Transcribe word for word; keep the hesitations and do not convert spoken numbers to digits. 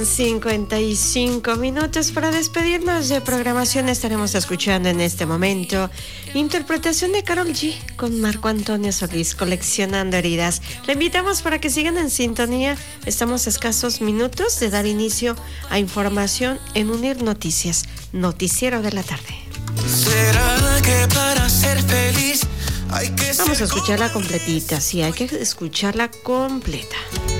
cincuenta y cinco minutos para despedirnos de programación. Estaremos escuchando en este momento interpretación de Karol G con Marco Antonio Solís, Coleccionando Heridas. Le invitamos para que sigan en sintonía. Estamos a escasos minutos de dar inicio a información en Unir Noticias, Noticiero de la Tarde. ¿Será que para ser feliz hay que Vamos a ser escucharla completita, sí, hay que escucharla completa.